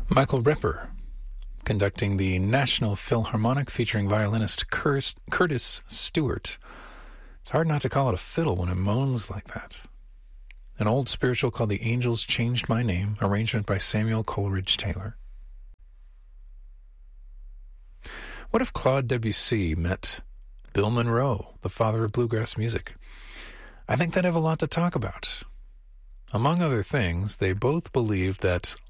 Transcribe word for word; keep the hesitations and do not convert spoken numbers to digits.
Michael Repper conducting the National Philharmonic featuring violinist Curtis, Curtis Stewart. It's hard not to call it a fiddle when it moans like that. An old spiritual called The Angels Changed My Name, arrangement by Samuel Coleridge Taylor. What if Claude Debussy met Bill Monroe, the father of bluegrass music? I think they'd have a lot to talk about. Among other things, they both believed that